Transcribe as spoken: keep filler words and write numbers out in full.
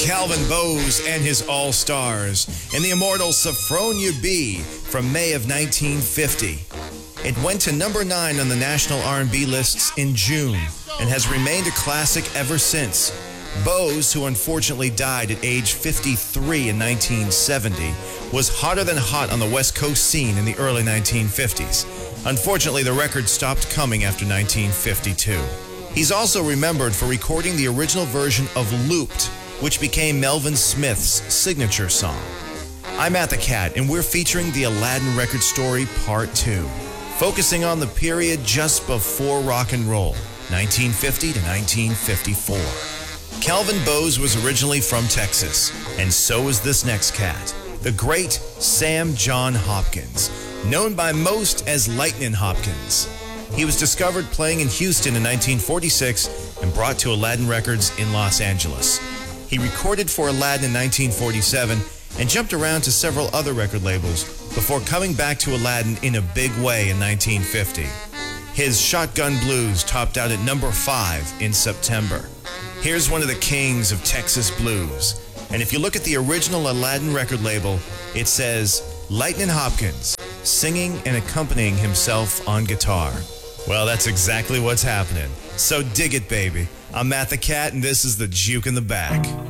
Calvin Bowes and his All-Stars, and the immortal Sophronia B from May of nineteen fifty. It went to number nine on the national R and B lists in June and has remained a classic ever since. Bowes, who unfortunately died at age fifty-three in nineteen seventy, was hotter than hot on the West Coast scene in the early nineteen fifties. Unfortunately, the record stopped coming after nineteen fifty-two. He's also remembered for recording the original version of Looped, which became Melvin Smith's signature song. I'm Matt the Cat, and we're featuring the Aladdin Record Story Part two, focusing on the period just before rock and roll, nineteen fifty to nineteen fifty-four. Calvin Bowes was originally from Texas, and so was this next cat, the great Sam John Hopkins, known by most as Lightnin' Hopkins. He was discovered playing in Houston in nineteen forty-six and brought to Aladdin Records in Los Angeles. He recorded for Aladdin in nineteen forty-seven and jumped around to several other record labels before coming back to Aladdin in a big way in nineteen fifty. His Shotgun Blues topped out at number five in September. Here's one of the kings of Texas blues. And if you look at the original Aladdin record label, it says Lightnin' Hopkins, singing and accompanying himself on guitar. Well, that's exactly what's happening. So dig it, baby. I'm Matt the Cat, and this is the Juke in the Back.